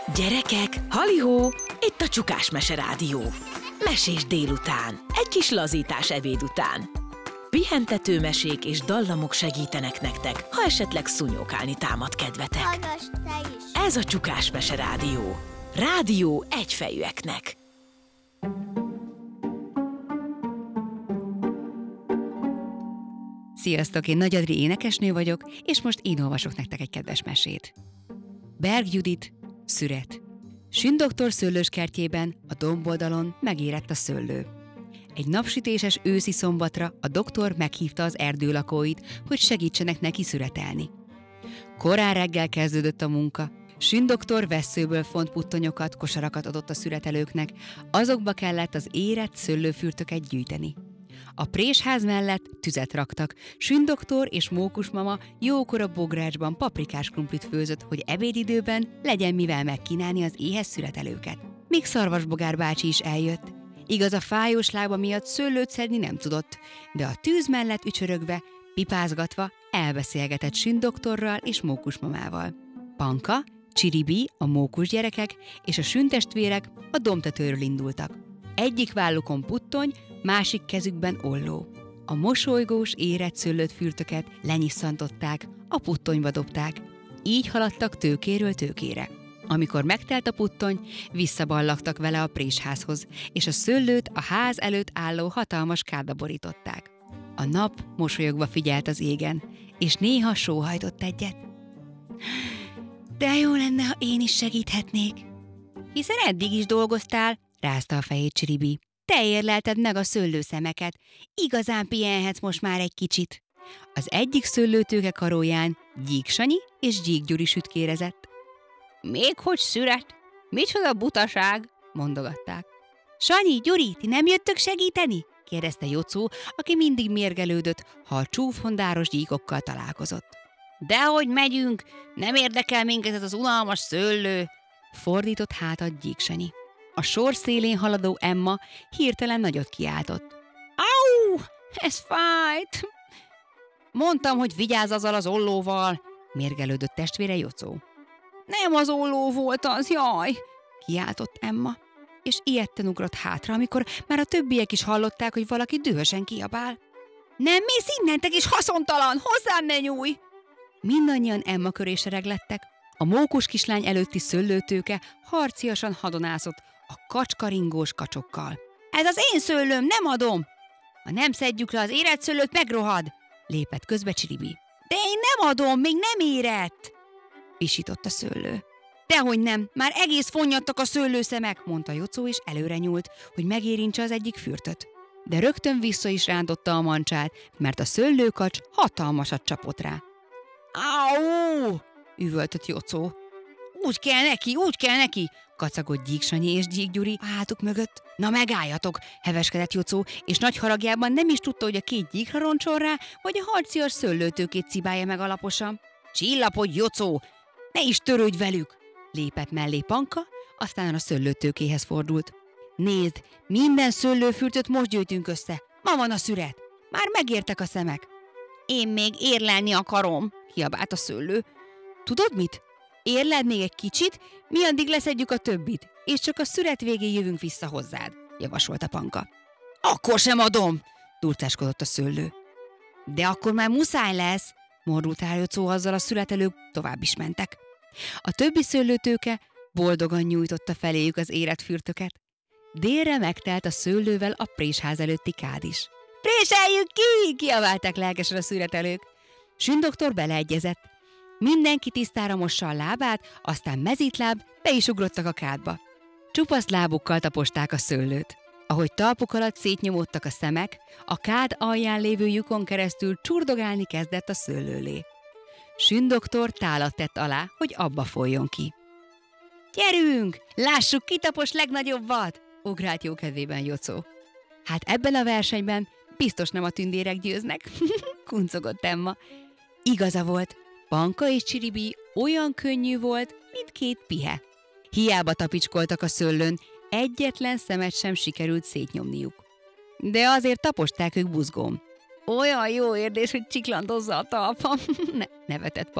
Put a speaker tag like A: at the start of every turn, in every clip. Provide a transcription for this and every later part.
A: Gyerekek, halihó, itt a Csukás Mese Rádió. Mesés délután, egy kis lazítás ebéd után. Pihentető mesék és dallamok segítenek nektek, ha esetleg szúnyókálni támad kedvetek.
B: Hallgass te is!
A: Ez a Csukás Mese Rádió. Rádió egyfejűeknek.
C: Sziasztok, én Nagy Adri énekesnő vagyok, és most én olvasok nektek egy kedves mesét. Berg Judit, Szüret. Sündoktor szőlőskertjében, a domboldalon megérett a szőlő. Egy napsütéses őszi szombatra a doktor meghívta az erdőlakóit, hogy segítsenek neki szüretelni. Korán reggel kezdődött a munka. Sündoktor vesszőből font puttonyokat, kosarakat adott a szüretelőknek, azokba kellett az érett szőlőfürtöket gyűjteni. A présház mellett tüzet raktak, Sündoktor és Mókusmama jókora bográcsban paprikás krumplit főzött, hogy ebédidőben legyen mivel megkínálni az éhes szüretelőket. Míg Szarvasbogár bácsi is eljött. Igaz, a fájós lába miatt szőlőt szedni nem tudott, de a tűz mellett ücsörögve, pipázgatva elbeszélgetett Sündoktorral és Mókusmamával. Panka, Csiribi, a mókus gyerekek és a süntestvérek a domtetőről indultak. Egyik vállukon puttony, másik kezükben olló. A mosolygós, érett szőlőt fürtöket lenyisszantották, a puttonyba dobták. Így haladtak tőkéről tőkére. Amikor megtelt a puttony, visszaballagtak vele a présházhoz, és a szőlőt a ház előtt álló hatalmas kádba borították. A nap mosolyogva figyelt az égen, és néha sóhajtott egyet. De jó lenne, ha én is segíthetnék. Hiszen eddig is dolgoztál, rázta a fejét Csiribi. Te érlelted meg a szőlőszemeket. Igazán pihenhetsz most már egy kicsit. Az egyik szőlőtőke karóján Gyík Sanyi és Gyík Gyuri sütkérezett. Még hogy szüret? Micsoda butaság? Mondogatták. Sanyi, Gyuri, ti nem jöttök segíteni? Kérdezte Jocó, aki mindig mérgelődött, ha a csúfondáros gyíkokkal találkozott. Dehogy megyünk, nem érdekel minket ez az unalmas szőlő, fordított hátat Gyík Sanyi. A sor szélén haladó Emma hirtelen nagyot kiáltott. Au! Ez fájt! Mondtam, hogy vigyázz azzal az ollóval, mérgelődött testvére Jocó. Nem az olló volt az, jaj! Kiáltott Emma, és ijedten ugrott hátra, amikor már a többiek is hallották, hogy valaki dühösen kiabál. Nem mész innen, te kis haszontalan, hozzám ne nyújj! Mindannyian Emma köré sereglettek. A mókus kislány előtti szőlőtőke harciasan hadonászott a kacskaringós kacsokkal. Ez az én szőlőm, nem adom! Ha nem szedjük le az érett szőlőt, megrohad! Lépett közbe Csiribi. De én nem adom, még nem érett! Visított a szőlő. Dehogy nem, már egész fonnyadtak a szőlőszemek, mondta Jocó, és előre nyúlt, hogy megérintse az egyik fürtöt. De rögtön vissza is rántotta a mancsát, mert a szőlőkacs hatalmasat csapott rá. Áú! Üvöltött Jocó. Úgy kell neki, kacagott Gyík Sanyi és Gyík Gyuri a hátuk mögött. Na megálljatok, heveskedett Jocó, és nagy haragjában nem is tudta, hogy a két gyíkra roncsol rá, vagy a harcias szőlőtőkét cibálja meg alaposan. Csillapodj, Jocó, ne is törődj velük, lépett mellé Panka, aztán a szőlőtőkéhez fordult. Nézd, minden szőlőfürtöt most gyűjtünk össze, ma van a szüret, már megértek a szemek. Én még érlelni akarom, kiabált a szőlő. Tudod mit? Érleld még egy kicsit, mi addig leszedjük a többit, és csak a szüret végén jövünk vissza hozzád, javasolta Panka. Akkor sem adom, durcáskodott a szőlő. De akkor már muszáj lesz, mordult rá Jocó, azzal a szüretelők tovább is mentek. A többi szőlőtőke boldogan nyújtotta feléjük az érett fürtöket. Délre megtelt a szőlővel a présház előtti kád is. Préseljük ki! Kiabálták lelkesen a szüretelők. Sündoktor beleegyezett. Mindenki tisztára mossa a lábát, aztán mezítláb, be is ugrottak a kádba. Csupasz lábukkal taposták a szőlőt. Ahogy talpuk alatt szétnyomódtak a szemek, a kád alján lévő lyukon keresztül csurdogálni kezdett a szőlőlé. Sündoktor tálat tett alá, hogy abba folyjon ki. Gyerünk, lássuk, ki tapos legnagyobbat! Ugrált jókedvében Jocó. Hát ebben a versenyben biztos nem a tündérek győznek, kuncogott Emma. Igaza volt, Panka és Csiribi olyan könnyű volt, mint két pihe. Hiába tapicskoltak a szőlőn, egyetlen szemet sem sikerült szétnyomniuk. De azért taposták ők buzgón. Olyan jó érzés, hogy csiklandozza a talpam, nevetett Panka.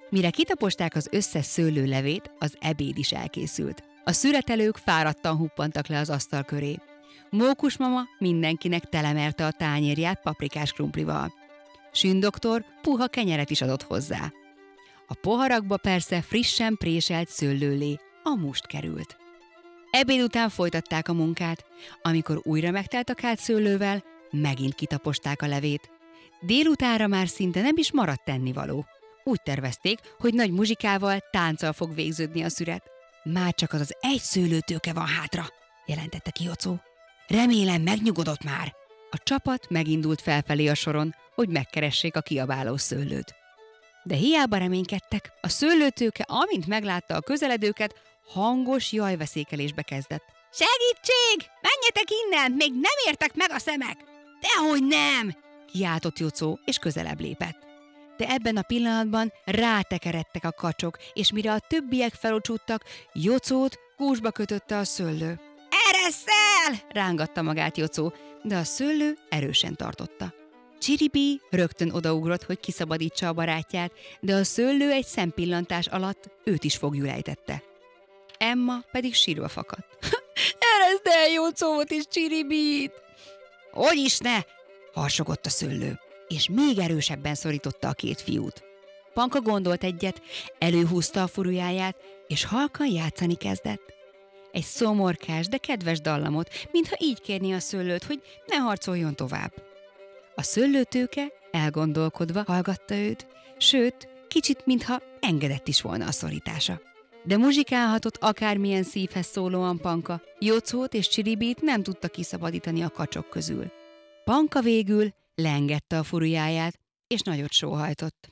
C: Mire kitaposták az összes szőlőlevét, az ebéd is elkészült. A szüretelők fáradtan huppantak le az asztal köré. Mókusmama mindenkinek telemerte a tányérját paprikás krumplival. Sündoktor puha kenyeret is adott hozzá. A poharakba persze frissen préselt szőlőlé, a must került. Ebéd után folytatták a munkát. Amikor újra megtelt a szőlővel, megint kitaposták a levét. Délutánra már szinte nem is maradt tennivaló. Úgy tervezték, hogy nagy muzsikával, tánccal fog végződni a szüret. Már csak az egy szőlőtőke van hátra, jelentette ki Jocó. Remélem megnyugodott már. A csapat megindult felfelé a soron, hogy megkeressék a kiabáló szőlőt. De hiába reménykedtek, a szőlőtőke, amint meglátta a közeledőket, hangos jajveszékelésbe kezdett. Segítség! Menjetek innen! Még nem értek meg a szemek! Dehogy nem! Kiáltott Jocó, és közelebb lépett. De ebben a pillanatban rátekeredtek a kacsok, és mire a többiek felocsúttak, Jocót gúzsba kötötte a szőlő. Eresz el! Rángatta magát Jocó, de a szőlő erősen tartotta. Csiribí rögtön odaugrott, hogy kiszabadítsa a barátját, de a szőlő egy szempillantás alatt őt is foglyul ejtette. Emma pedig sírva fakadt. Ereszd el Jocót és Csiribít! Hogy is ne! Harsogott a szőlő, és még erősebben szorította a két fiút. Panka gondolt egyet, előhúzta a furujáját, és halkan játszani kezdett. Egy szomorkás, de kedves dallamot, mintha így kérné a szőlőt, hogy ne harcoljon tovább. A szőlőtőke elgondolkodva hallgatta őt, sőt, kicsit mintha engedett is volna a szorítása. De muzsikálhatott akármilyen szívhez szólóan Panka, Jocót és Csiribít nem tudta kiszabadítani a kacsok közül. Panka végül leengedte a furujáját, és nagyot sóhajtott.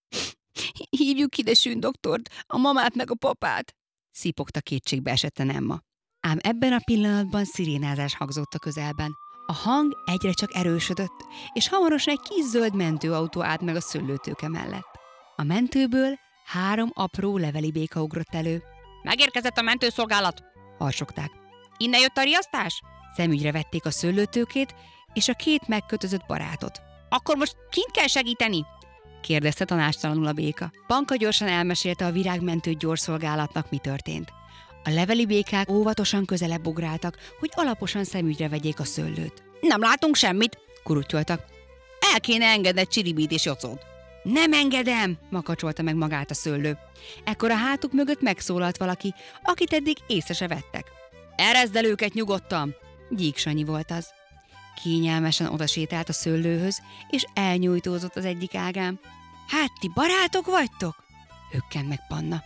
C: Hívjuk ide Sündoktort, a mamát meg a papát, szipogta kétségbe esetten Emma. Ám ebben a pillanatban szirénázás hangzott a közelben. A hang egyre csak erősödött, és hamarosan egy kis zöld mentőautó állt meg a szőlőtőke mellett. A mentőből 3 apró leveli béka ugrott elő. Megérkezett a mentőszolgálat, harsogták. Innen jött a riasztás? Szemügyre vették a szőlőtőkét és a 2 megkötözött barátot. Akkor most kint kell segíteni? kérdezte tanácstalanul a béka. Panka gyorsan elmesélte a virágmentő gyorsszolgálatnak, mi történt. A leveli békák óvatosan közelebb ugráltak, hogy alaposan szemügyre vegyék a szőlőt. Nem látunk semmit, kurutyoltak. El kéne engedned Csiribít és Jocót. Nem engedem, makacsolta meg magát a szőlő. Ekkor a hátuk mögött megszólalt valaki, akit eddig észre se vettek. Ereszd el őket nyugodtan! Gyík Sanyi volt az. Kényelmesen odasétált a szőlőhöz, és elnyújtózott az egyik ágán. Hát ti barátok vagytok? Hökkent meg Panna.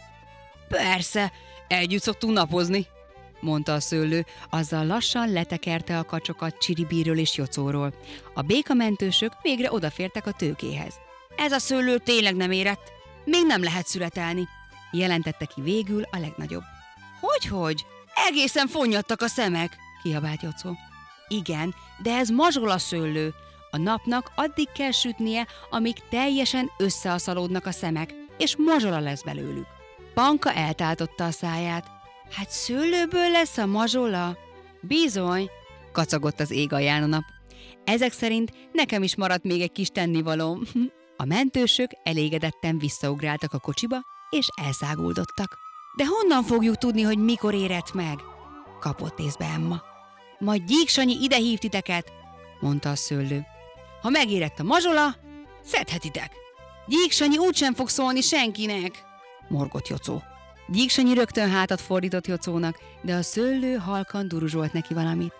C: Persze, együtt szoktunk napozni, mondta a szőlő, azzal lassan letekerte a kacsokat Csiribíről és Jocóról. A békamentősök végre odafértek a tőkéhez. Ez a szőlő tényleg nem érett, még nem lehet születelni, jelentette ki végül a legnagyobb. Hogyhogy? Egészen fonnyadtak a szemek, kiabált Jocó. Igen, de ez mazsola szőlő. A napnak addig kell sütnie, amíg teljesen összeaszalódnak a szemek, és mazsola lesz belőlük. Panka eltáltotta a száját. Hát szőlőből lesz a mazsola? Bizony, kacagott az ég alján a nap. Ezek szerint nekem is maradt még egy kis tennivalóm. A mentősök elégedetten visszaugráltak a kocsiba, és elszáguldottak. De honnan fogjuk tudni, hogy mikor érett meg? Kapott észbe Emma. Majd Gyík Sanyi ide hív titeket, mondta a szőlő. Ha megérett a mazsola, szedhetitek. Gyík Sanyi úgysem fog szólni senkinek, morgott Jocó. Gyík Sanyi rögtön hátat fordított Jocónak, de a szőlő halkan duruzsolt neki valamit.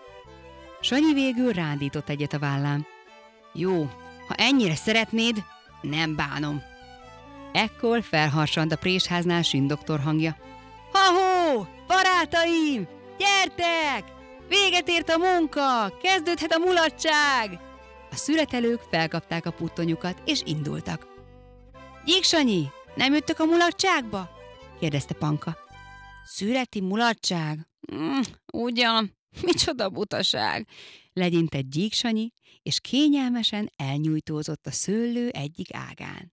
C: Sanyi végül rándított egyet a vállán. Jó, ha ennyire szeretnéd, nem bánom. Ekkor felharsant a présháznál Sündoktor hangja. Ha-hó, barátaim, gyertek! Véget ért a munka, kezdődhet a mulatság! A szüretelők felkapták a puttonyukat, és indultak. Gyík Sanyi, nem jöttök a mulatságba? kérdezte Panka. Szüreti mulatság? Ugyan, micsoda butaság! Legyintett Gyík Sanyi, és kényelmesen elnyújtózott a szőlő egyik ágán.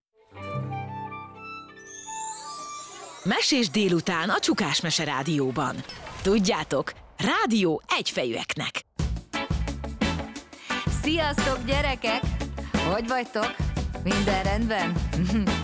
A: Mesés délután a Csukás Mese Rádióban. Tudjátok, rádió egyfejűeknek.
B: Sziasztok, gyerekek! Hogy vagytok? Minden rendben?